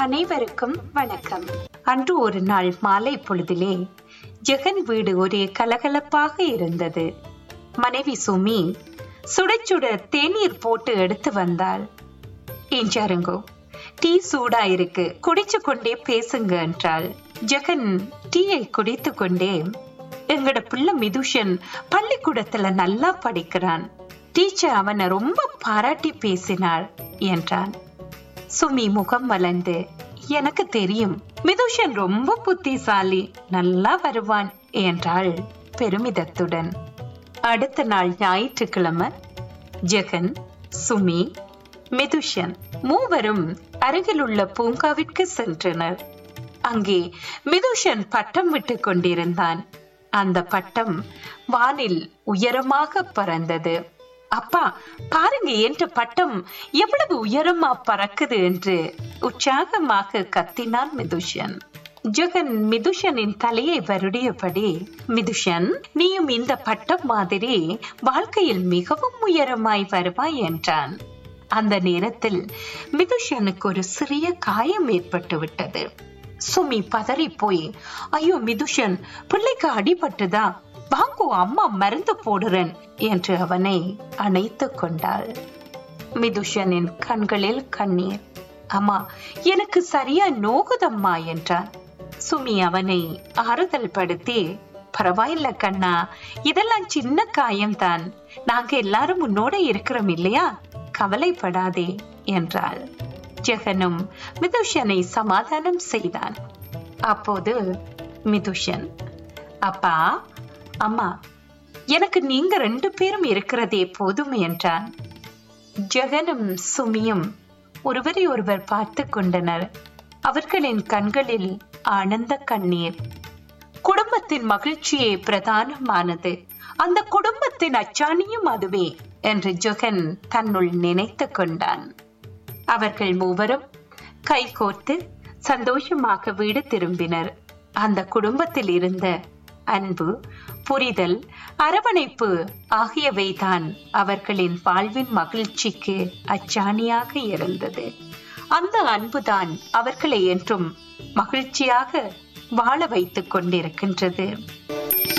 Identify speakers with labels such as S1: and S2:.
S1: அனைவருக்கும் வணக்கம். அன்று ஒரு நாள் மாலை பொழுதிலே ஜெகன் வீடு ஒரே கலகலப்பாக இருந்தது. மனைவி சுமி சுட சுட தேநீர் போட்டு எடுத்து வந்தாள். இஞ்சாருங்கோ, டீ சூடா இருக்கு, குடிச்சு கொண்டே பேசுங்க என்றாள். ஜெகன் டீயை குடித்து கொண்டே, எங்கட பிள்ளை மிதுஷன் பள்ளிக்கூடத்துல நல்லா படிக்கிறான், டீச்சர் அவனை ரொம்ப பாராட்டி பேசினாள் என்றான். சுமி முகம் மலர்ந்து, எனக்கு தெரியும், மிதுஷன் ரொம்ப புத்திசாலி, நல்லா வருவான் என்றாள் பெருமிதத்துடன். அடுத்த நாள் ஞாயிற்றுக்கிழமை ஜெகன், சுமி, மிதுஷன் மூவரும் அருகிலுள்ள பூங்காவிற்கு சென்றனர். அங்கே மிதுஷன் பட்டம் விட்டு கொண்டிருந்தான். அந்த பட்டம் வானில் உயரமாக பறந்தது. அப்பா பாருங்க, என்ற பட்டம் எவ்வளவு உயரமா பறக்குது என்று உற்சாகமாக கத்தினான் மிதுஷன். ஜெகன் மிதுஷனின் தலையை வருடியபடி, மிதுஷன், நீயும் இந்த பட்டம் மாதிரி வாழ்க்கையில் மிகவும் உயரமாய் வருவாய் என்றான். அந்த நேரத்தில் மிதுஷனுக்கு ஒரு சிறிய காயம் ஏற்பட்டு விட்டது. சுமி பதறி போய், ஐயோ மிதுஷன், பிள்ளைக்கு அடிபட்டுதா, வாங்கோ அம்மா மருந்து போடுறேன் என்று அவனை அணைத்து கொண்டாள். மிதுஷனின் கண்களில் கண்ணீர். அம்மா, எனக்கு சரியா நோகுதம்மா என்றான். சுமி அவனை ஆறுதல் படுத்தி, பரவாயில்ல கண்ணா, இதெல்லாம் சின்ன காயம்தான், நாங்க எல்லாரும் உன்னோட இருக்கிறோம் இல்லையா, கவலைப்படாதே என்றாள். ஜெகனும் மிதுஷனை சமாதானம் செய்தான். அப்போது மிதுஷன், அப்பா அம்மா, எனக்கு நீங்க 2 பேரும் இருக்கிறதே போதும் என்றான். ஜெகனும் சுமியும் ஒருவரை ஒருவர் பார்த்து கொண்டனர். அவர்களின் கண்களில் ஆனந்த கண்ணீர். குடும்பத்தின் மகிழ்ச்சியே பிரதானமானது, அந்த குடும்பத்தின் அச்சாணியும் அதுவே என்று ஜெகன் தன்னுள் நினைத்து கொண்டான். அவர்கள் மூவரும் கைகோர்த்து சந்தோஷமாக வீடு திரும்பினர். அந்த குடும்பத்தில் இருந்த அன்பு, புரிதல், அரவணைப்பு ஆகியவைதான் அவர்களின் வாழ்வின் மகிழ்ச்சிக்கு அச்சாணியாக இருந்தது. அந்த அன்புதான் அவர்களை என்றும் மகிழ்ச்சியாக வாழ வைத்துக் கொண்டிருக்கின்றது.